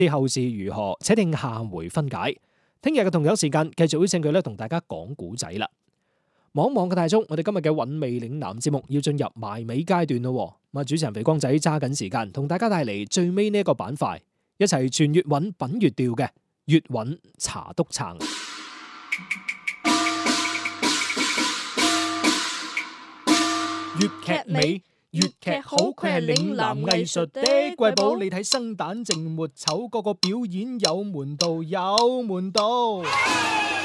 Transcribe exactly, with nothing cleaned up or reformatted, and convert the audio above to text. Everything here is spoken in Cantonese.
啲後事如何，且聽下回分解。聽日嘅同樣時間，繼續邀請佢咧同大家講古仔啦。望一望嘅大鐘，我哋今日嘅韻味嶺南節目要進入埋尾階段咯。咁啊，主持人肥光仔揸緊時間，同大家帶嚟最尾呢一個板塊，一齊傳粵韻品粵調嘅粵韻茶督撐。粵劇美，粵劇好，佢係嶺南藝術的瑰寶。你睇生旦淨末丑，個個表演有門道，有門道。